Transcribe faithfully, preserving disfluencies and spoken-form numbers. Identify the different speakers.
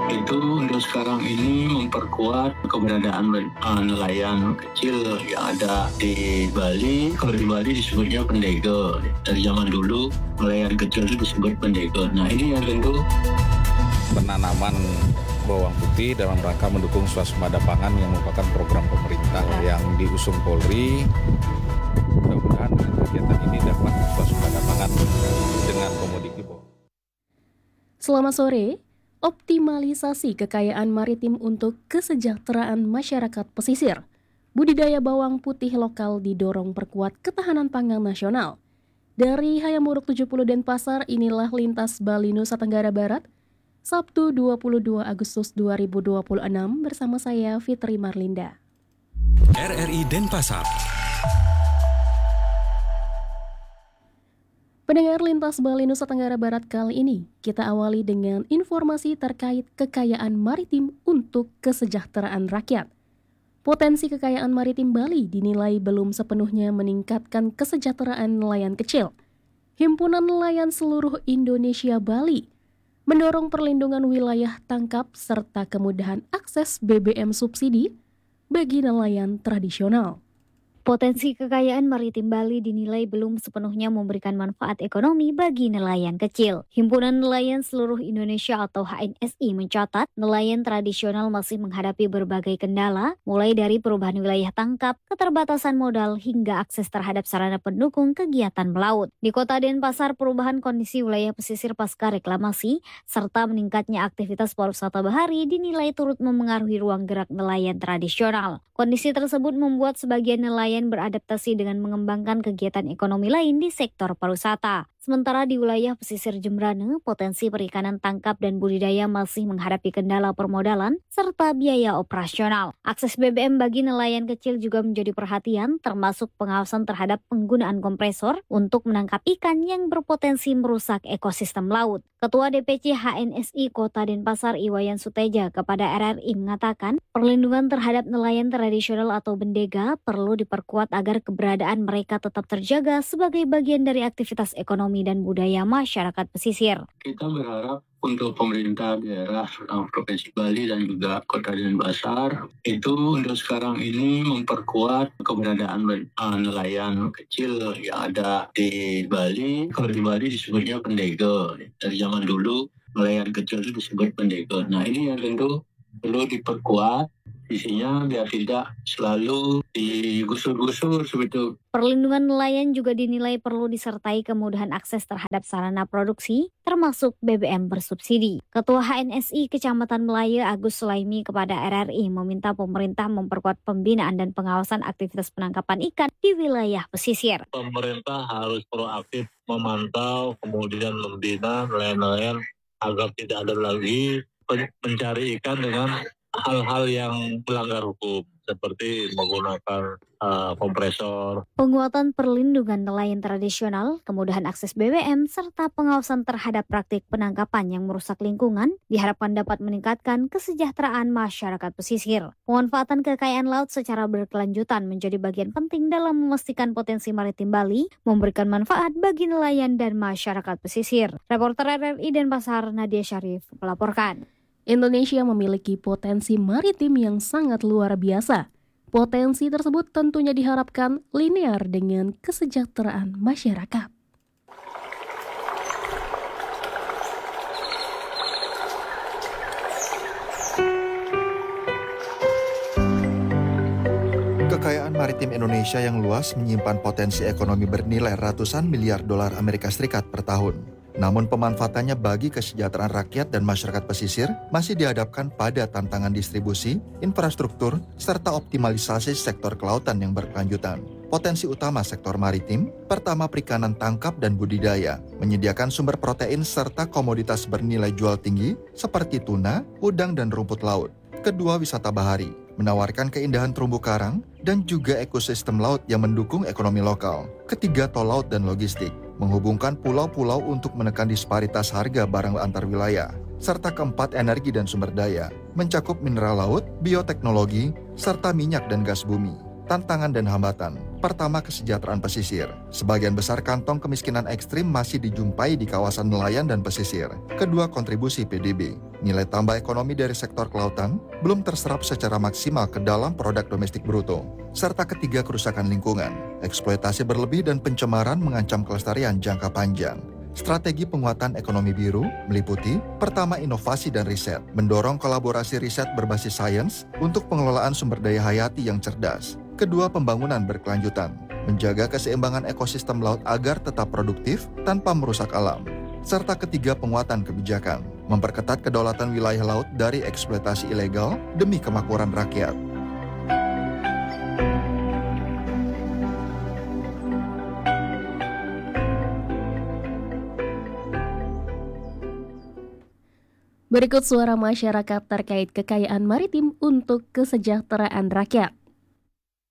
Speaker 1: Itu untuk sekarang ini memperkuat keberadaan uh, nelayan kecil yang ada di Bali. Kalau di Bali disebutnya pendego. Dari zaman dulu nelayan kecil itu disebut pendego. Nah ini yang tentu
Speaker 2: penanaman bawang putih dalam rangka mendukung swasembada pangan yang merupakan program pemerintah yang diusung Polri. Mudah-mudahan dengan kegiatan ini dapat swasembada pangan dengan komoditi bawang.
Speaker 3: Selamat sore. Optimalisasi kekayaan maritim untuk kesejahteraan masyarakat pesisir. Budidaya bawang putih lokal didorong perkuat ketahanan pangan nasional. Dari Hayamuruk tujuh puluh Denpasar, inilah Lintas Bali Nusa Tenggara Barat, Sabtu dua puluh dua Agustus dua ribu dua puluh enam bersama saya Fitri Marlinda.
Speaker 4: R R I Denpasar.
Speaker 3: Pendengar Lintas Bali Nusa Tenggara Barat kali ini, kita awali dengan informasi terkait kekayaan maritim untuk kesejahteraan rakyat. Potensi kekayaan maritim Bali dinilai belum sepenuhnya meningkatkan kesejahteraan nelayan kecil. Himpunan Nelayan Seluruh Indonesia Bali mendorong perlindungan wilayah tangkap serta kemudahan akses B B M subsidi bagi nelayan tradisional.
Speaker 5: Potensi kekayaan maritim Bali dinilai belum sepenuhnya memberikan manfaat ekonomi bagi nelayan kecil. Himpunan Nelayan Seluruh Indonesia atau H N S I mencatat nelayan tradisional masih menghadapi berbagai kendala, mulai dari perubahan wilayah tangkap, keterbatasan modal, hingga akses terhadap sarana pendukung kegiatan melaut. Di Kota Denpasar, perubahan kondisi wilayah pesisir pasca reklamasi, serta meningkatnya aktivitas pariwisata bahari dinilai turut memengaruhi ruang gerak nelayan tradisional. Kondisi tersebut membuat sebagian nelayan beradaptasi dengan mengembangkan kegiatan ekonomi lain di sektor pariwisata. Sementara di wilayah pesisir Jembrane, potensi perikanan tangkap dan budidaya masih menghadapi kendala permodalan serta biaya operasional. Akses B B M bagi nelayan kecil juga menjadi perhatian, termasuk pengawasan terhadap penggunaan kompresor untuk menangkap ikan yang berpotensi merusak ekosistem laut. Ketua D P C H N S I Kota Denpasar Iwayan Suteja kepada R R I mengatakan, perlindungan terhadap nelayan tradisional atau bendega perlu diperkuat agar keberadaan mereka tetap terjaga sebagai bagian dari aktivitas ekonomi dan budaya masyarakat pesisir.
Speaker 1: Kita berharap untuk pemerintah daerah Provinsi Bali dan juga Kota Denpasar itu untuk sekarang ini memperkuat keberadaan uh, nelayan kecil yang ada di Bali. Kalau di Bali disebutnya pendego. Dari zaman dulu nelayan kecil itu disebut pendego. Nah ini yang tentu perlu diperkuat. Isinya biar tidak selalu digusur-gusur seperti.
Speaker 5: Perlindungan nelayan juga dinilai perlu disertai kemudahan akses terhadap sarana produksi, termasuk B B M bersubsidi. Ketua H N S I Kecamatan Melaya Agus Sulaimi kepada R R I meminta pemerintah memperkuat pembinaan dan pengawasan aktivitas penangkapan ikan di wilayah pesisir.
Speaker 6: Pemerintah harus proaktif memantau, kemudian membina nelayan-nelayan agar tidak ada lagi mencari ikan dengan hal-hal yang melanggar hukum seperti menggunakan uh, kompresor.
Speaker 5: Penguatan perlindungan nelayan tradisional, kemudahan akses B B M, serta pengawasan terhadap praktik penangkapan yang merusak lingkungan diharapkan dapat meningkatkan kesejahteraan masyarakat pesisir. Pemanfaatan kekayaan laut secara berkelanjutan menjadi bagian penting dalam memastikan potensi maritim Bali memberikan manfaat bagi nelayan dan masyarakat pesisir. Reporter R R I Denpasar Nadia Syarif melaporkan.
Speaker 3: Indonesia memiliki potensi maritim yang sangat luar biasa. Potensi tersebut tentunya diharapkan linear dengan kesejahteraan masyarakat.
Speaker 7: Kekayaan maritim Indonesia yang luas menyimpan potensi ekonomi bernilai ratusan miliar dolar Amerika Serikat per tahun. Namun pemanfaatannya bagi kesejahteraan rakyat dan masyarakat pesisir masih dihadapkan pada tantangan distribusi, infrastruktur, serta optimalisasi sektor kelautan yang berkelanjutan. Potensi utama sektor maritim, pertama perikanan tangkap dan budidaya, menyediakan sumber protein serta komoditas bernilai jual tinggi seperti tuna, udang, dan rumput laut. Kedua, wisata bahari, menawarkan keindahan terumbu karang dan juga ekosistem laut yang mendukung ekonomi lokal. Ketiga, tol laut dan logistik, menghubungkan pulau-pulau untuk menekan disparitas harga barang antar wilayah. Serta keempat, energi dan sumber daya, mencakup mineral laut, bioteknologi, serta minyak dan gas bumi. tantangan dan hambatan. Pertama, kesejahteraan pesisir. Sebagian besar kantong kemiskinan ekstrim masih dijumpai di kawasan nelayan dan pesisir. Kedua, kontribusi P D B. Nilai tambah ekonomi dari sektor kelautan belum terserap secara maksimal ke dalam produk domestik bruto. Serta ketiga, kerusakan lingkungan. Eksploitasi berlebih dan pencemaran mengancam kelestarian jangka panjang. Strategi penguatan ekonomi biru meliputi: pertama, inovasi dan riset, mendorong kolaborasi riset berbasis sains untuk pengelolaan sumber daya hayati yang cerdas. Kedua, pembangunan berkelanjutan, menjaga keseimbangan ekosistem laut agar tetap produktif tanpa merusak alam. Serta ketiga, penguatan kebijakan, memperketat kedaulatan wilayah laut dari eksploitasi ilegal demi kemakmuran rakyat.
Speaker 3: Berikut suara masyarakat terkait kekayaan maritim untuk kesejahteraan rakyat.